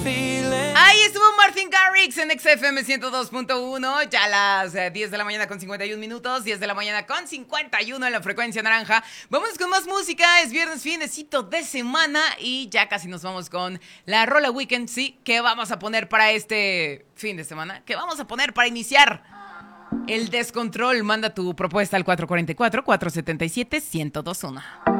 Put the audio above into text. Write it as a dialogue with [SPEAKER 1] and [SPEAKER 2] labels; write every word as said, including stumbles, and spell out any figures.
[SPEAKER 1] Ahí estuvo Martin Garrix en X F M ciento dos punto uno, ya a las eh, diez de la mañana con cincuenta y un minutos, diez de la mañana con cincuenta y uno en la frecuencia naranja. Vamos con más música, es viernes, finecito de semana y ya casi nos vamos con la Rola Weekend, sí, ¿qué vamos a poner para este fin de semana? ¿Qué vamos a poner para iniciar el descontrol? Manda tu propuesta al cuatro cuatro cuatro, cuatro siete siete, uno cero dos uno.